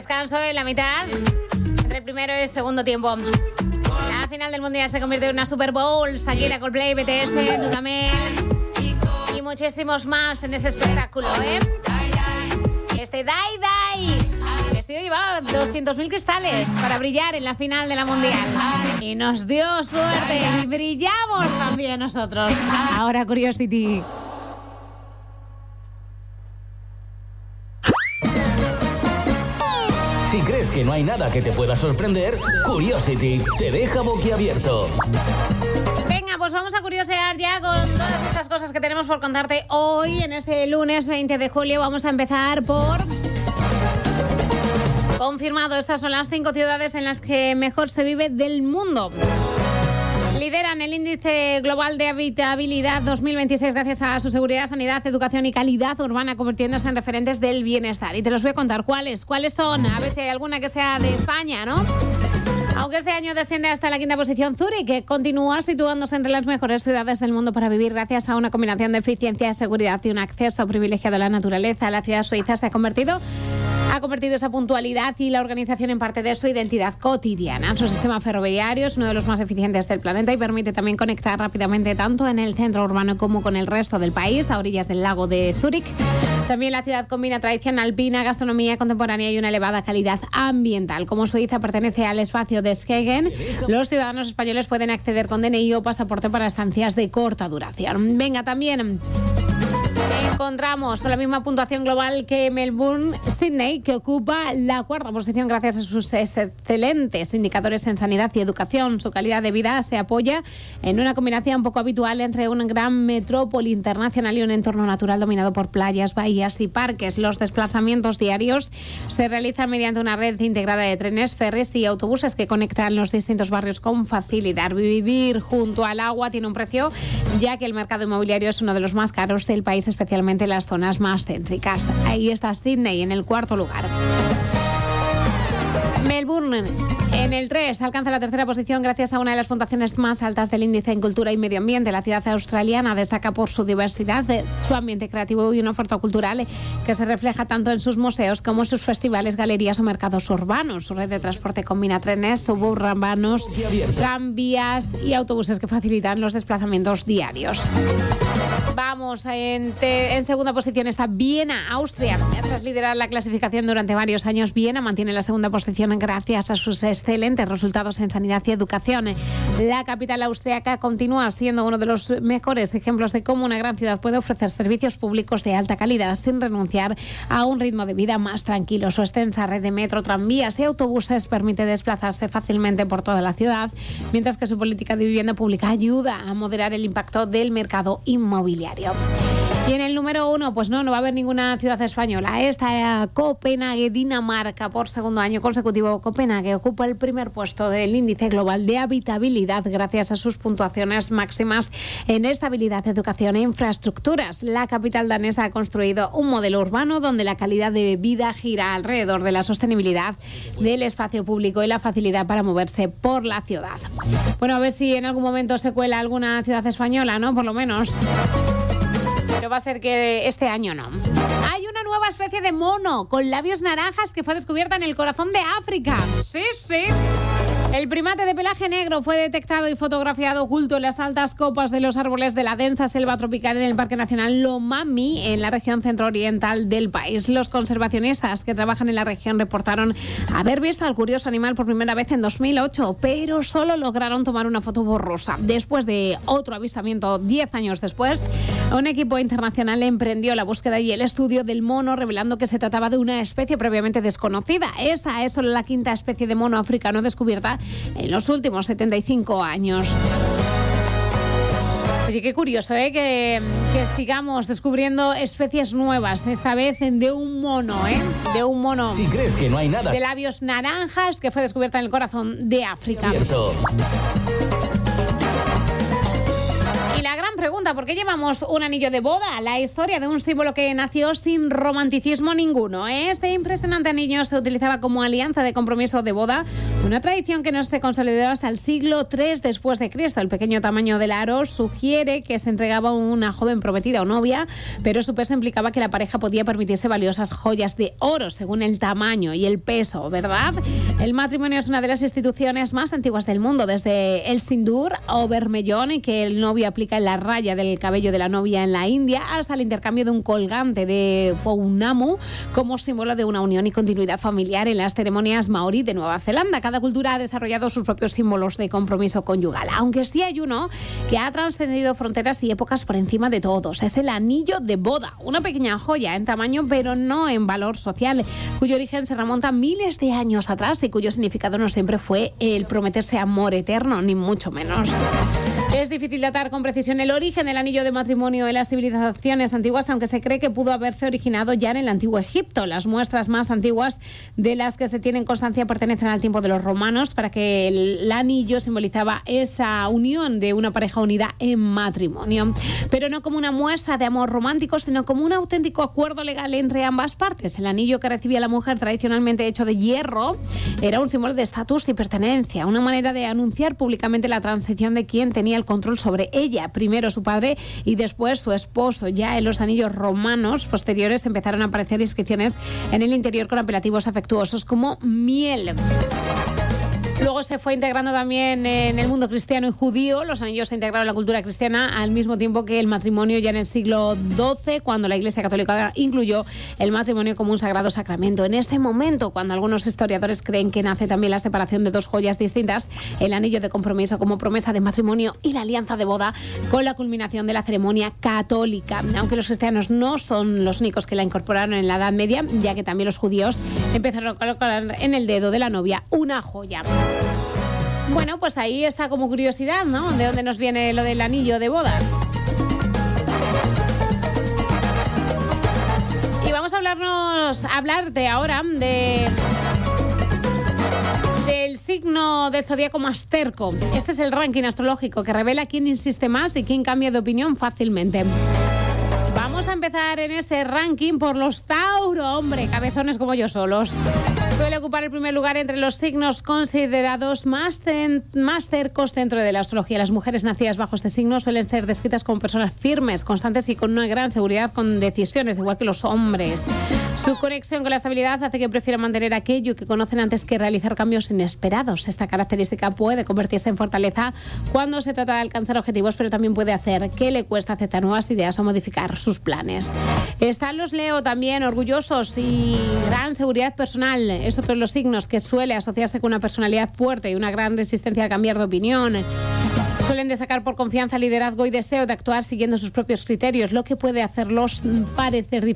descanso en la mitad, entre el primero y el segundo tiempo. La final del Mundial se convierte en una Super Bowl. Shakira, Coldplay, BTS, Dudamel y muchísimos más en ese espectáculo, ¿eh? Este Dai Dai. El vestido llevaba 200.000 cristales para brillar en la final de la Mundial. Y nos dio suerte y brillamos también nosotros. Ahora Curiosity. Si crees que no hay nada que te pueda sorprender, Curiosity te deja boquiabierto. Venga, pues vamos a curiosear ya con todas estas cosas que tenemos por contarte hoy, en este lunes 20 de julio. Vamos a empezar por... Confirmado, estas son las 5 ciudades en las que mejor se vive del mundo. Lideran el índice global de habitabilidad 2026 gracias a su seguridad, sanidad, educación y calidad urbana, convirtiéndose en referentes del bienestar. Y te los voy a contar cuáles son. A ver si hay alguna que sea de España, ¿no? Aunque este año desciende hasta la 5ª posición, Zúrich, que continúa situándose entre las mejores ciudades del mundo para vivir gracias a una combinación de eficiencia, seguridad y un acceso privilegiado a la naturaleza. La ciudad suiza ha convertido esa puntualidad y la organización en parte de su identidad cotidiana. Su sistema ferroviario es uno de los más eficientes del planeta y permite también conectar rápidamente tanto en el centro urbano como con el resto del país, a orillas del lago de Zúrich. También la ciudad combina tradición alpina, gastronomía contemporánea y una elevada calidad ambiental. Como Suiza pertenece al espacio de Schengen, los ciudadanos españoles pueden acceder con DNI o pasaporte para estancias de corta duración. Venga, también encontramos con la misma puntuación global que Melbourne, Sydney, que ocupa la 4ª posición gracias a sus excelentes indicadores en sanidad y educación. Su calidad de vida se apoya en una combinación poco habitual entre una gran metrópoli internacional y un entorno natural dominado por playas, bahías y parques. Los desplazamientos diarios se realizan mediante una red integrada de trenes, ferries y autobuses que conectan los distintos barrios con facilidad. Vivir junto al agua tiene un precio, ya que el mercado inmobiliario es uno de los más caros del país, especialmente en las zonas más céntricas. Ahí está Sydney en el 4º lugar. Melbourne en el 3 alcanza la 3ª posición gracias a una de las puntuaciones más altas del índice en cultura y medio ambiente. La ciudad australiana destaca por su diversidad, su ambiente creativo y una oferta cultural que se refleja tanto en sus museos como en sus festivales, galerías o mercados urbanos. Su red de transporte combina trenes suburbanos, tranvías y autobuses que facilitan los desplazamientos diarios. Vamos, en 2ª posición está Viena, Austria. Tras liderar la clasificación durante varios años, Viena mantiene la 2ª posición gracias a sus excelentes resultados en sanidad y educación. La capital austriaca continúa siendo uno de los mejores ejemplos de cómo una gran ciudad puede ofrecer servicios públicos de alta calidad sin renunciar a un ritmo de vida más tranquilo. Su extensa red de metro, tranvías y autobuses permite desplazarse fácilmente por toda la ciudad, mientras que su política de vivienda pública ayuda a moderar el impacto del mercado inmobiliario. Y en el número 1, pues no va a haber ninguna ciudad española. Esta Copenhague, Dinamarca, por 2º año consecutivo. Copenhague ocupa el primer puesto del índice global de habitabilidad gracias a sus puntuaciones máximas en estabilidad, educación e infraestructuras. La capital danesa ha construido un modelo urbano donde la calidad de vida gira alrededor de la sostenibilidad del espacio público y la facilidad para moverse por la ciudad. Bueno, a ver si en algún momento se cuela alguna ciudad española, ¿no? Por lo menos. Pero va a ser que este año no. Hay una nueva especie de mono con labios naranjas que fue descubierta en el corazón de África. Sí. El primate de pelaje negro fue detectado y fotografiado oculto en las altas copas de los árboles de la densa selva tropical en el Parque Nacional Lomami, en la región centro-oriental del país. Los conservacionistas que trabajan en la región reportaron haber visto al curioso animal por primera vez en 2008, pero solo lograron tomar una foto borrosa. Después de otro avistamiento 10 años después, un equipo internacional emprendió la búsqueda y el estudio del mono, revelando que se trataba de una especie previamente desconocida. Esta es solo la 5ª especie de mono africano descubierta en los últimos 75 años. Oye, qué curioso, que sigamos descubriendo especies nuevas, esta vez de un mono, de un mono. Si crees que no hay nada de labios naranjas que fue descubierta en el corazón de África. Abierto. Y la gran pregunta, ¿por qué llevamos un anillo de boda? La historia de un símbolo que nació sin romanticismo ninguno. Este impresionante anillo se utilizaba como alianza de compromiso de boda, una tradición que no se consolidó hasta el siglo III después de Cristo. El pequeño tamaño del aro sugiere que se entregaba a una joven prometida o novia, pero su peso implicaba que la pareja podía permitirse valiosas joyas de oro según el tamaño y el peso, ¿verdad? El matrimonio es una de las instituciones más antiguas del mundo, desde el sindur o vermellón que el novio aplica en la raya del cabello de la novia en la India, hasta el intercambio de un colgante de pounamu como símbolo de una unión y continuidad familiar en las ceremonias maorí de Nueva Zelanda. Cada cultura ha desarrollado sus propios símbolos de compromiso conyugal, aunque sí hay uno que ha trascendido fronteras y épocas por encima de todos. Es el anillo de boda, una pequeña joya en tamaño pero no en valor social, cuyo origen se remonta miles de años atrás y cuyo significado no siempre fue el prometerse amor eterno, ni mucho menos. Es difícil datar con precisión el origen del anillo de matrimonio en las civilizaciones antiguas, aunque se cree que pudo haberse originado ya en el antiguo Egipto. Las muestras más antiguas de las que se tienen constancia pertenecen al tiempo de los romanos, para que el anillo simbolizaba esa unión de una pareja unida en matrimonio. Pero no como una muestra de amor romántico, sino como un auténtico acuerdo legal entre ambas partes. El anillo que recibía la mujer, tradicionalmente hecho de hierro, era un símbolo de estatus y pertenencia, una manera de anunciar públicamente la transición de quien tenía el control sobre ella, primero su padre y después su esposo. Ya en los anillos romanos posteriores empezaron a aparecer inscripciones en el interior con apelativos afectuosos como miel. Luego se fue integrando también en el mundo cristiano y judío. Los anillos se integraron en la cultura cristiana al mismo tiempo que el matrimonio, ya en el siglo XII, cuando la Iglesia Católica incluyó el matrimonio como un sagrado sacramento. En este momento, cuando algunos historiadores creen que nace también la separación de dos joyas distintas, el anillo de compromiso como promesa de matrimonio y la alianza de boda con la culminación de la ceremonia católica. Aunque los cristianos no son los únicos que la incorporaron en la Edad Media, ya que también los judíos empezaron a colocar en el dedo de la novia una joya. Bueno, pues ahí está como curiosidad, ¿no? ¿De dónde nos viene lo del anillo de bodas? Y vamos a hablar de ahora del signo del zodíaco más terco. Este es el ranking astrológico que revela quién insiste más y quién cambia de opinión fácilmente. Vamos a empezar en ese ranking por los Tauro, hombre, cabezones como yo solos. Suele ocupar el primer lugar entre los signos considerados más cercos dentro de la astrología. Las mujeres nacidas bajo este signo suelen ser descritas como personas firmes, constantes y con una gran seguridad con decisiones, igual que los hombres. Su conexión con la estabilidad hace que prefieran mantener aquello que conocen antes que realizar cambios inesperados. Esta característica puede convertirse en fortaleza cuando se trata de alcanzar objetivos, pero también puede hacer que le cueste aceptar nuevas ideas o modificar sus planes. Están los Leo también, orgullosos y gran seguridad personal. Es otro de los signos que suele asociarse con una personalidad fuerte y una gran resistencia a cambiar de opinión. Suelen destacar por confianza, liderazgo y deseo de actuar siguiendo sus propios criterios, lo que puede hacerlos parecer diferentes